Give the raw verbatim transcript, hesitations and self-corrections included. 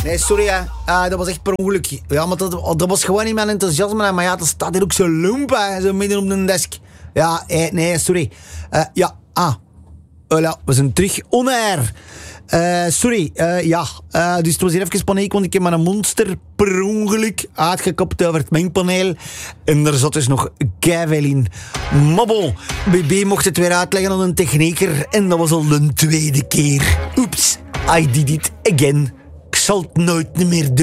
Nee, sorry hè. Uh, dat was echt per ongeluk. Ja, maar dat, dat was gewoon niet mijn enthousiasme. Maar ja, dat staat hier ook zo lump, hè. Zo midden op de desk. Ja, eh, nee, sorry. Uh, ja, ah. Voilà, we zijn terug on air. Uh, sorry, uh, ja. Uh, dus het was hier even paniek, want ik heb mijn monster per ongeluk uitgekapt over het mengpaneel. En er zat dus nog keiveel in. Maar bon, B B mocht het weer uitleggen aan een technieker. En dat was al de tweede keer. Oeps, I did it again. Ik zal het nooit meer doen.